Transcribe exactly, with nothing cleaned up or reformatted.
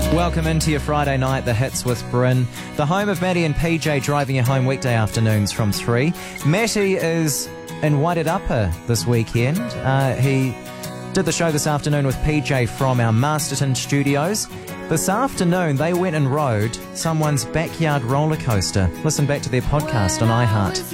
Welcome into your Friday night, The Hits with Bryn, the home of Matty and P J driving you home weekday afternoons from three. Matty is in Wairarapa this weekend. Uh, he did the show this afternoon with P J from our Masterton studios. This afternoon, they went and rode someone's backyard roller coaster. Listen back to their podcast on iHeart.